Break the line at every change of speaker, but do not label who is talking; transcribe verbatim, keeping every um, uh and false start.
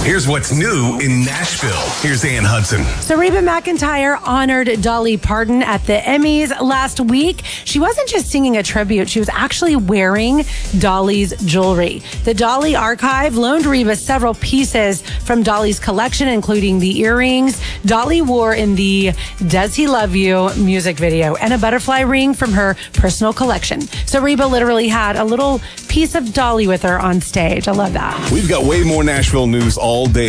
Here's what's new in Nashville. Here's Ann Hudson.
So Reba McEntire honored Dolly Parton at the Emmys last week. She wasn't just singing a tribute. She was actually wearing Dolly's jewelry. The Dolly Archive loaned Reba several pieces from Dolly's collection, including the earrings Dolly wore in the Does He Love You music video and a butterfly ring from her personal collection. So Reba literally had a little piece of Dolly with her on stage. I love that.
We've got way more Nashville news all day.